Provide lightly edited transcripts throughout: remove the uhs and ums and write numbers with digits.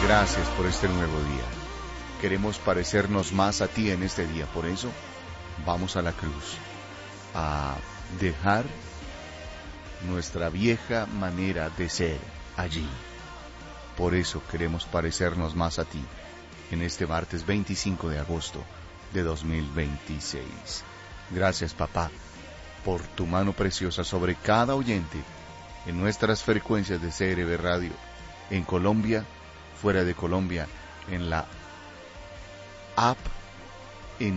Gracias por este nuevo día. Queremos parecernos más a ti en este día. Por eso, vamos a la cruz, a dejar nuestra vieja manera de ser allí. Por eso queremos parecernos más a ti en este martes 25 de agosto de 2026. Gracias, papá, por tu mano preciosa sobre cada oyente en nuestras frecuencias de CRB Radio, en Colombia, fuera de Colombia, en la app, en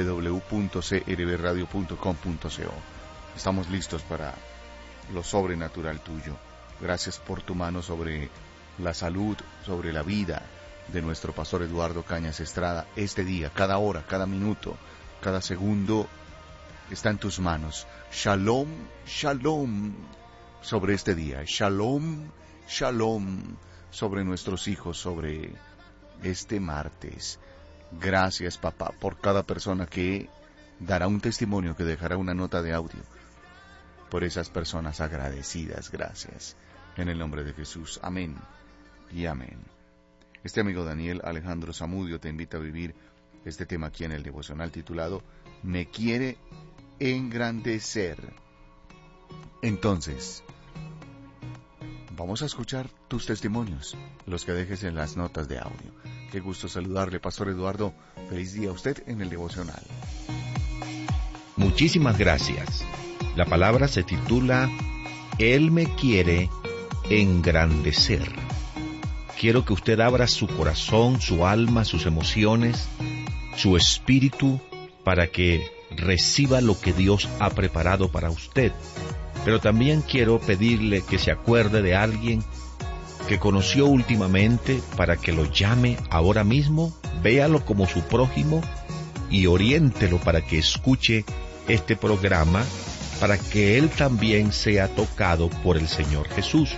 www.crbradio.com.co. Estamos listos para lo sobrenatural tuyo. Gracias por tu mano sobre la salud, sobre la vida de nuestro pastor Eduardo Cañas Estrada. Este día, cada hora, cada minuto, cada segundo está en tus manos. Shalom, shalom sobre este día. Shalom, shalom sobre nuestros hijos, sobre este martes. Gracias, papá, por cada persona que dará un testimonio, que dejará una nota de audio. Por esas personas agradecidas, gracias. En el nombre de Jesús, amén y amén. Este amigo Daniel Alejandro Zamudio te invita a vivir este tema aquí en el devocional titulado Me quiere engrandecer. Entonces, vamos a escuchar tus testimonios, los que dejes en las notas de audio. Qué gusto saludarle, Pastor Eduardo. Feliz día a usted en el devocional. Muchísimas gracias. La palabra se titula Él me quiere engrandecer. Quiero que usted abra su corazón, su alma, sus emociones, su espíritu, para que reciba lo que Dios ha preparado para usted. Pero también quiero pedirle que se acuerde de alguien que conoció últimamente para que lo llame ahora mismo, véalo como su prójimo y oriéntelo para que escuche este programa, para que él también sea tocado por el Señor Jesús.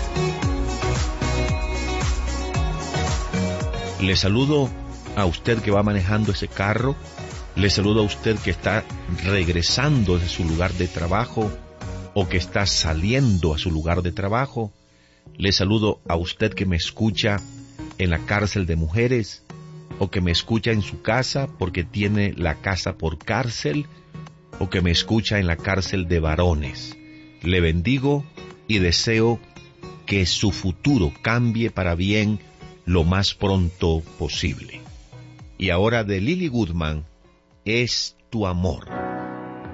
Le saludo a usted que va manejando ese carro, le saludo a usted que está regresando de su lugar de trabajo o que está saliendo a su lugar de trabajo. Le saludo a usted que me escucha en la cárcel de mujeres o que me escucha en su casa porque tiene la casa por cárcel o que me escucha en la cárcel de varones. Le bendigo y deseo que su futuro cambie para bien lo más pronto posible. Y ahora de Lily Goodman, Es tu amor.